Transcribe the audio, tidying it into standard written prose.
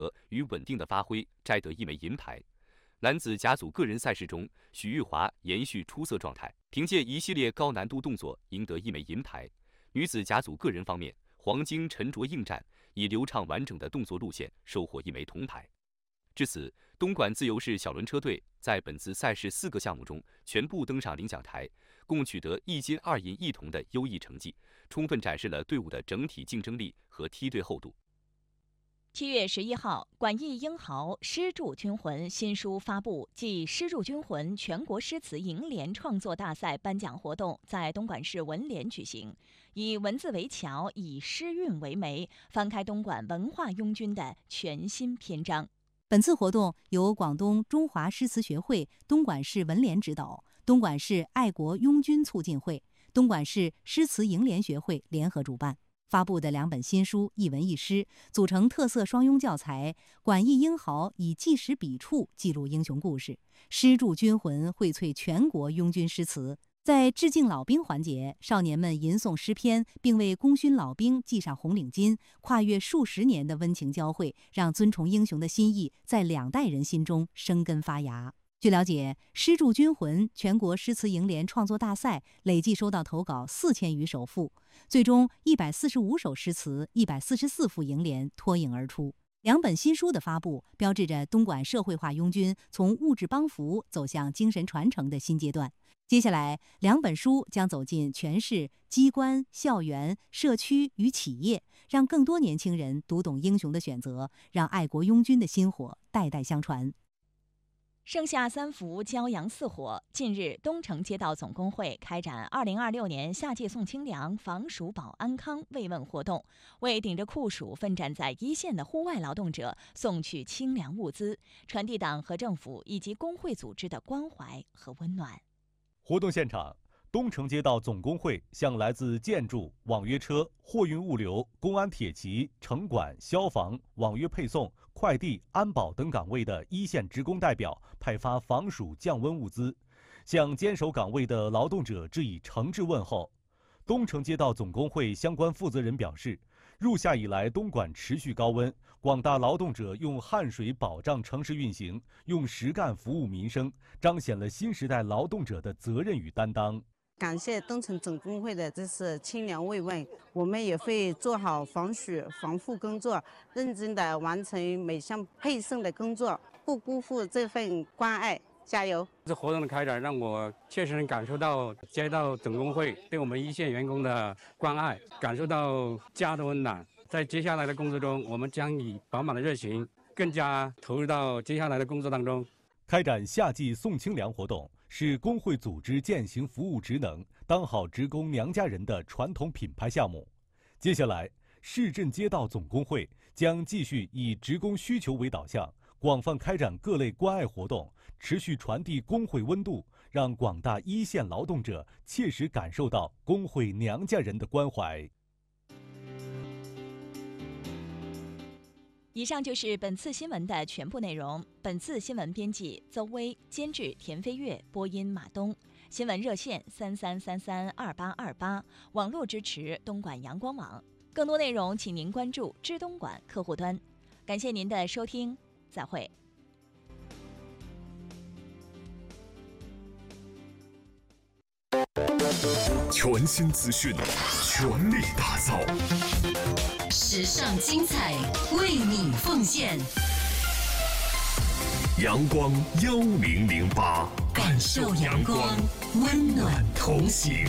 与稳定的发挥，摘得1枚银牌。男子甲组个人赛事中，许玉华延续出色状态，凭借一系列高难度动作赢得1枚银牌。女子甲组个人方面，黄晶沉着应战，以流畅完整的动作路线收获1枚铜牌。至此，东莞自由式小轮车队在本次赛事4个项目中全部登上领奖台，共取得1金2银1铜的优异成绩，充分展示了队伍的整体竞争力和梯队厚度。 7月11号，管义英豪诗著军魂新书发布暨诗著军魂全国诗词楹联创作大赛颁奖活动在东莞市文联举行，以文字为桥，以诗韵为媒，翻开东莞文化拥军的全新篇章。 本次活动由广东中华诗词学会、东莞市文联指导，东莞市爱国拥军促进会、东莞市诗词楹联学会联合主办。发布的2本新书一文一诗，组成特色双拥教材。管义英豪以纪实笔触记录英雄故事，诗著军魂荟萃全国拥军诗词。在致敬老兵环节，少年们吟诵诗篇，并为功勋老兵系上红领巾，跨越数十年的温情交汇，让尊崇英雄的心意在2代人心中生根发芽。据了解，诗著军魂全国诗词楹联创作大赛累计收到投稿4000余首赋，最终145首诗词、144副楹联脱颖而出。2本新书的发布，标志着东莞社会化拥军从物质帮扶走向精神传承的新阶段。接下来，2本书将走进全市机关、校园、社区与企业，让更多年轻人读懂英雄的选择，让爱国拥军的薪火代代相传。 盛夏3伏，骄阳4火。近日，东城街道总工会开展2026年夏季送清凉、防暑保安康慰问活动，为顶着酷暑奋战在一线的户外劳动者送去清凉物资，传递党和政府以及工会组织的关怀和温暖。 活动现场，东城街道总工会向来自建筑、网约车、货运物流、公安铁骑、城管、消防、网约配送、快递、安保等岗位的一线职工代表派发防暑降温物资，向坚守岗位的劳动者致以诚挚问候。东城街道总工会相关负责人表示，入夏以来，东莞持续高温，广大劳动者用汗水保障城市运行，用实干服务民生，彰显了新时代劳动者的责任与担当。 感谢东城总工会的这次清凉慰问，我们也会做好防暑防护工作，认真的完成每项配送的工作，不辜负这份关爱。加油！ 这活动的开展让我切实能感受到街道总工会对我们一线员工的关爱，感受到家的温暖。在接下来的工作中，我们将以饱满的热情，更加投入到接下来的工作当中。 开展夏季送清凉活动是工会组织践行服务职能、当好职工娘家人的传统品牌项目。接下来，市镇街道总工会将继续以职工需求为导向，广泛开展各类关爱活动，持续传递工会温度，让广大一线劳动者切实感受到工会娘家人的关怀。 以上就是本次新闻的全部内容。本次新闻编辑邹薇，监制田飞跃，播音马东。新闻热线33332828，网络支持东莞阳光网。更多内容请您关注知东莞客户端。感谢您的收听，再会。 全新资讯，全力打造， 时尚精彩，为你奉献。 阳光1008， 感受阳光，温暖同行。